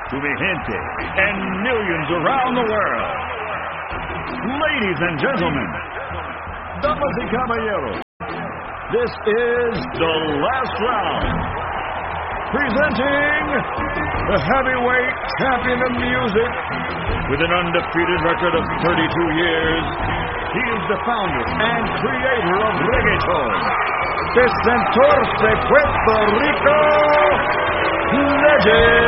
to mi gente and millions around the world. Ladies and gentlemen, damas y caballeros, this is the last round. Presenting the heavyweight champion of music with an undefeated record of 32 years. He is the founder and creator of reggaeton. The Centaurs de Puerto Rico, Legend.